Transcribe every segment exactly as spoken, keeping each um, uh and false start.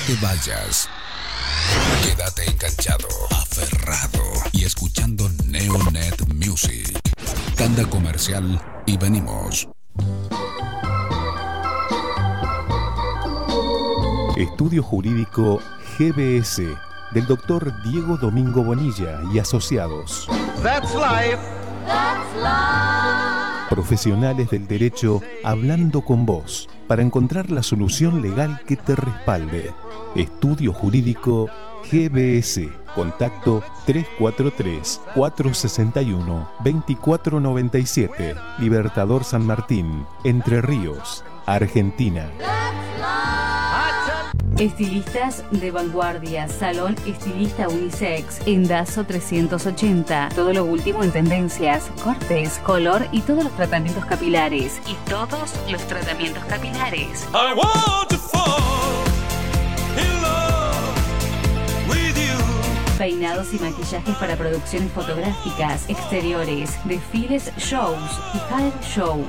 te vayas. Quédate enganchado, aferrado y escuchando Neonet Music. Tanda comercial y venimos. Estudio Jurídico G B S del doctor Diego Domingo Bonilla y asociados. That's life. That's life. Profesionales del derecho hablando con vos para encontrar la solución legal que te respalde. Estudio Jurídico G B S. Contacto tres cuatro tres, cuatro seis uno, dos cuatro nueve siete. Libertador San Martín, Entre Ríos, Argentina. Estilistas de vanguardia, Salón Estilista Unisex, en Dazo trescientos ochenta. Todo lo último en tendencias, cortes, color y todos los tratamientos capilares. Y todos los tratamientos capilares. I want to fall in love with you. Peinados y maquillajes para producciones fotográficas, exteriores, desfiles, shows y hair show.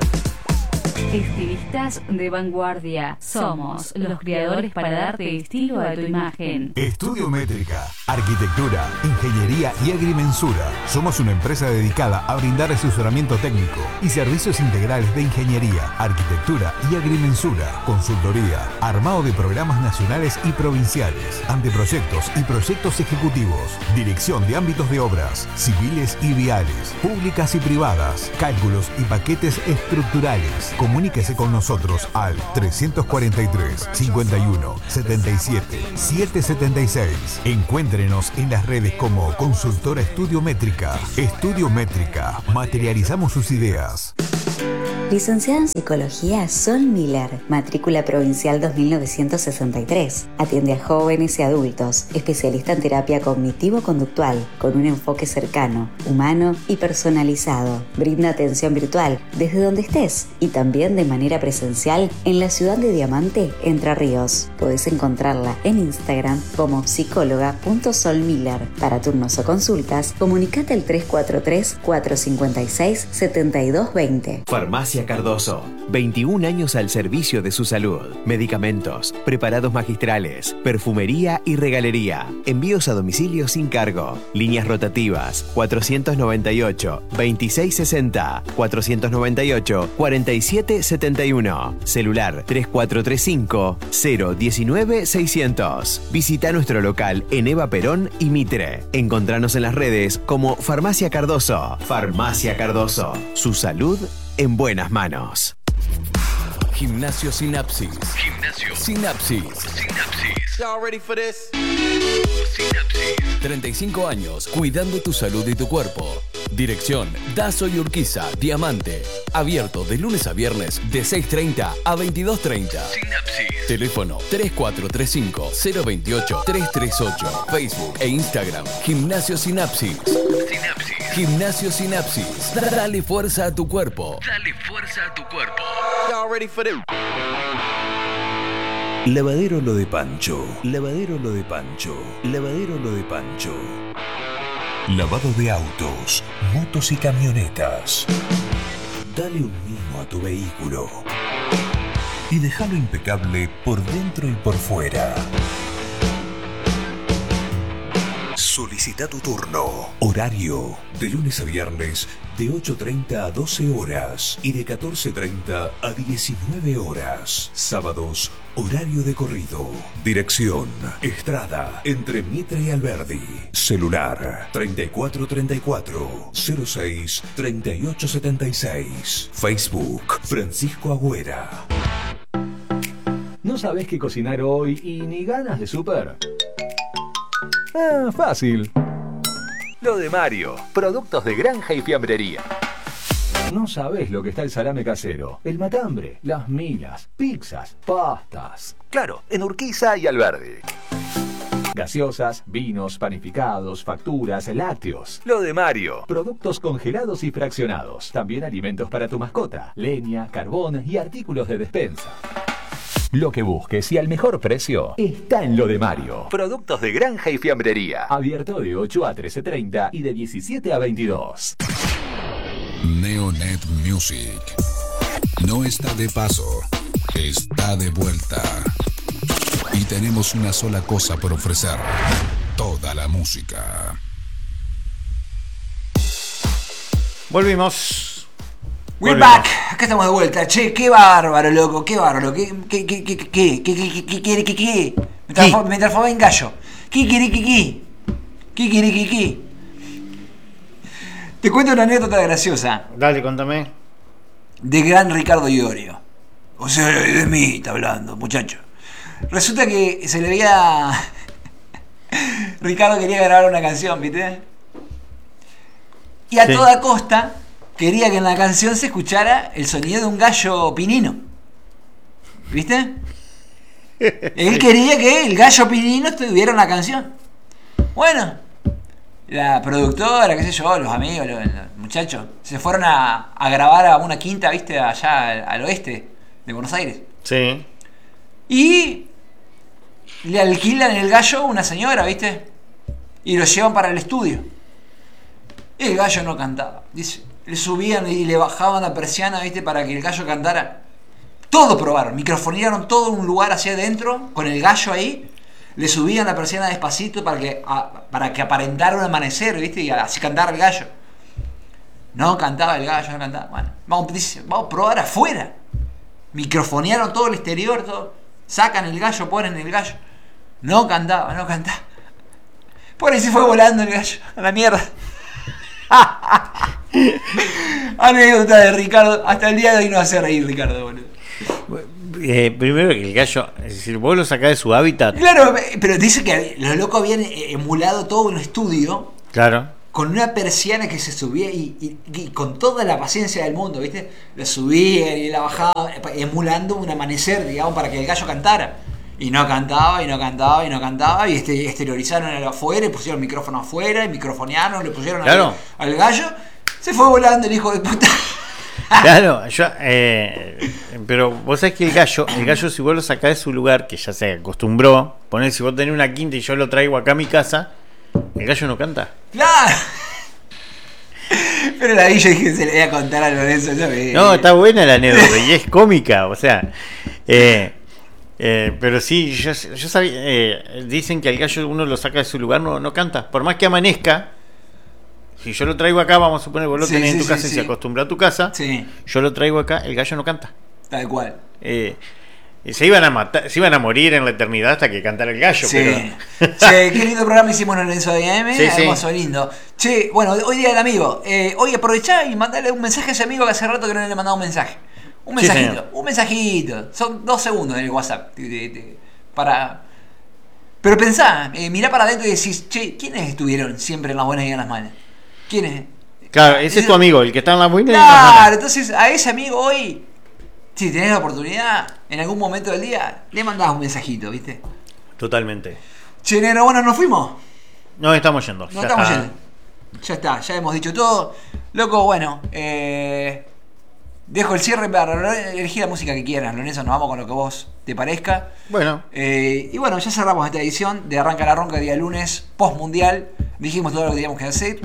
Estilistas de vanguardia. Somos los creadores para darte estilo a tu imagen. Estudio Métrica, arquitectura, ingeniería y agrimensura. Somos una empresa dedicada a brindar asesoramiento técnico y servicios integrales de ingeniería, arquitectura y agrimensura, consultoría, armado de programas nacionales y provinciales, anteproyectos y proyectos ejecutivos, dirección de ámbitos de obras, civiles y viales, públicas y privadas, cálculos y paquetes estructurales. Comuníquese con nosotros al trescientos cuarenta y tres, cincuenta y uno, setenta y siete, setecientos setenta y seis. Encuéntrenos en las redes como Consultora Estudio Métrica. Estudio Métrica. Materializamos sus ideas. Licenciada en Psicología Sol Miller, matrícula provincial dos mil novecientos sesenta y tres. Atiende a jóvenes y adultos, especialista en terapia cognitivo-conductual, con un enfoque cercano, humano y personalizado. Brinda atención virtual desde donde estés y también de manera presencial en la ciudad de Diamante, Entre Ríos. Podés encontrarla en Instagram como psicóloga punto sol miller. Para turnos o consultas, comunicate al tres cuatro tres, cuatro cinco seis, siete dos dos cero. Farmacia Cardoso, veintiún años al servicio de su salud. Medicamentos, preparados magistrales, perfumería y regalería. Envíos a domicilio sin cargo. Líneas rotativas cuatrocientos noventa y ocho, veintiséis sesenta, cuatrocientos noventa y ocho, cuarenta y siete setenta y uno. Celular tres cuatro tres cinco, cero uno nueve seiscientos. Visita nuestro local en Eva Perón y Mitre. Encontranos en las redes como Farmacia Cardoso. Farmacia Cardoso. Su salud en buenas manos. Gimnasio Sinapsis. Gimnasio Sinapsis. Sinapsis. Y'all ready for this? Sinapsis. treinta y cinco años cuidando tu salud y tu cuerpo. Dirección Dazo y Urquiza, Diamante. Abierto de lunes a viernes de seis treinta a veintidós treinta. Sinapsis. Teléfono tres cuatro tres cinco, cero dos ocho, tres tres ocho. Facebook e Instagram Gimnasio Sinapsis. Sinapsis. Gimnasio Sinapsis. Dale fuerza a tu cuerpo. Dale fuerza a tu cuerpo. Y'all ready for this? Lavadero Lo de Pancho. Lavadero Lo de Pancho. Lavadero Lo de Pancho. Lavado de autos, motos y camionetas. Dale un mimo a tu vehículo y déjalo impecable por dentro y por fuera. Solicita tu turno. Horario de lunes a viernes de ocho treinta a doce horas y de catorce treinta a diecinueve horas. Sábados, horario de corrido. Dirección Estrada, entre Mitre y Alberdi. Celular treinta y cuatro treinta y cuatro, cero seis, treinta y ocho setenta y seis. Facebook Francisco Agüera. ¿No sabés qué cocinar hoy y ni ganas de súper? Ah, fácil. Lo de Mario. Productos de granja y fiambrería. No sabés lo que está el salame casero, el matambre, las milas, pizzas, pastas. Claro, en Urquiza y Alberdi. Gaseosas, vinos, panificados, facturas, lácteos. Lo de Mario. Productos congelados y fraccionados. También alimentos para tu mascota, leña, carbón y artículos de despensa. Lo que busques y al mejor precio está en Lo de Mario. Productos de granja y fiambrería. Abierto de ocho a trece treinta y de diecisiete a veintidós. Neonet Music. No está de paso, está de vuelta. y tenemos una sola cosa por ofrecer: toda la música. Volvimos. We're Volvimos. back. Acá estamos de vuelta. Che, qué bárbaro, loco. Qué bárbaro. ¿Qué, qué, qué, qué, qué, qué, qué, qué, qué quiere, qué, qué? Me transformé, me transformé en gallo. ¿Qué quiere, qué, qué? ¿Qué quiere, qué, qué? Te cuento una anécdota graciosa. Dale, contame. De gran Ricardo Iorio. O sea, de mí está hablando, muchacho. Resulta que se le veía... Ricardo quería grabar una canción, ¿viste? Y a Sí. toda costa quería que en la canción se escuchara el sonido de un gallo pinino. ¿Viste? Él quería que el gallo pinino estuviera en la canción. Bueno, la productora, qué sé yo, los amigos, los, los muchachos, se fueron a, a grabar a una quinta, ¿viste? Allá al, al oeste de Buenos Aires. Sí. Y le alquilan el gallo a una señora, ¿viste? Y lo llevan para el estudio. El gallo no cantaba, dice. Le subían y le bajaban la persiana, ¿viste? Para que el gallo cantara. Todo probaron, microfonearon todo un lugar hacia adentro, con el gallo ahí. Le subían la persiana despacito para que, a, para que aparentara un amanecer, ¿viste? Y así cantara el gallo. No cantaba el gallo, no cantaba. Bueno, vamos, dice, vamos a probar afuera. Microfonearon todo el exterior, todo. Sacan el gallo, ponen el gallo. No cantaba, no cantaba. Por ahí se fue volando el gallo, a la mierda. Anécdota de Ricardo. Hasta el día de hoy no hace reír Ricardo, boludo. Eh, primero que el gallo, es decir, vos lo sacás de su hábitat. Claro, pero dice que los locos habían emulado todo un estudio. Claro. Con una persiana que se subía y, y, y con toda la paciencia del mundo, ¿viste? La subían y la bajaban, emulando un amanecer, digamos, para que el gallo cantara. Y no cantaba, y no cantaba, y no cantaba, y este, exteriorizaron a afuera, y pusieron el micrófono afuera, y microfonearon, le pusieron Claro. al, al gallo. Se fue volando el hijo de puta. Claro, yo, eh, pero vos sabés que el gallo, el gallo si vos lo sacás de su lugar, que ya se acostumbró, poner si vos tenés una quinta y yo lo traigo acá a mi casa, el gallo no canta. ¡Claro! Pero la vi, yo dije, se le voy a contar a Lorenzo. Yo me... No, está buena la anécdota y es cómica, o sea, eh, eh, pero sí, yo, yo sabía, eh, dicen que al gallo uno lo saca de su lugar, no, no canta, por más que amanezca. Si yo lo traigo acá, vamos a suponer vos lo Sí, tenés sí, en tu sí, casa y sí. se acostumbra a tu casa, Sí. yo lo traigo acá, el gallo no canta. Tal cual. Eh, se iban a matar, se iban a morir en la eternidad hasta que cantara el gallo. Sí. Pero... Che, qué lindo programa hicimos en Lorenzo de M. Sí, sí. Hermoso, lindo. Che, bueno, hoy día del amigo. Eh, hoy aprovechá y mandale un mensaje a ese amigo que hace rato que no le he mandado un mensaje. Un Sí, mensajito, señor. un mensajito. Son dos segundos en el WhatsApp. Te- te- te- Para. Pero pensá, eh, mirá para adentro y decís, che, ¿quiénes estuvieron siempre en las buenas y en las malas? ¿Quiénes? Claro, ese es tu amigo, el que está en la buena y en la Claro, mala. entonces a ese amigo hoy, si tenés la oportunidad, en algún momento del día, le mandás un mensajito, ¿viste? Totalmente. Che, negro, bueno, nos fuimos. No, estamos yendo. Nos ya estamos está. yendo. Ya está, ya hemos dicho todo. Loco, bueno, eh, dejo el cierre para elegir la música que quieras, Lorenzo, nos vamos con lo que vos te parezca. Bueno. Eh, y bueno, ya cerramos esta edición de Arranca la Ronca, día lunes, post mundial. Dijimos todo lo que teníamos que hacer.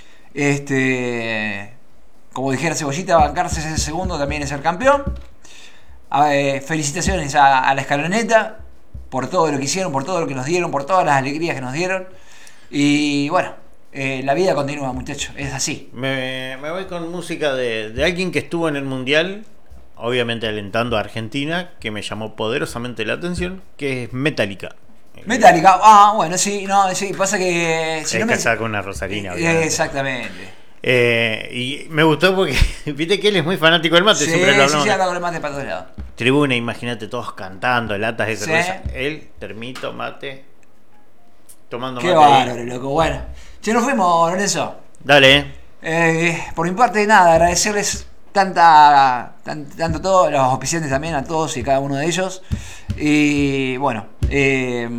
Este, como dijera Cebollita, bancarse ese segundo también es ser campeón. A ver, felicitaciones a, a la escaloneta por todo lo que hicieron, por todo lo que nos dieron, por todas las alegrías que nos dieron. Y bueno, eh, la vida continúa, muchachos, es así. Me, me voy con música de, de alguien que estuvo en el Mundial, obviamente alentando a Argentina, que me llamó poderosamente la atención, que es Metallica. Metallica, ah, bueno, sí, no, sí, pasa que... Si es no me... casada con una rosarina. Eh, obviamente. exactamente. Eh, y me gustó porque, viste que él es muy fanático del mate, Sí, siempre lo sí, hablamos. sí, habla con el mate para todos lados. Tribuna, imagínate todos cantando, latas de Sí. cerveza. Él, termito, mate, tomando Qué mate. ahí. bárbaro, loco, bueno. Che, nos fuimos, Lorenzo. Dale. Eh, por mi parte, nada, agradecerles tanta, tan- tanto todo, los auspiciantes también, a todos y cada uno de ellos. Y bueno, eh,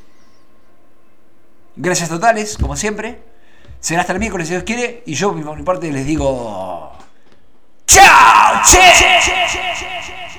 gracias totales, como siempre. Será hasta el miércoles si Dios quiere. Y yo, por mi parte, les digo... ¡Chao! ¡Che!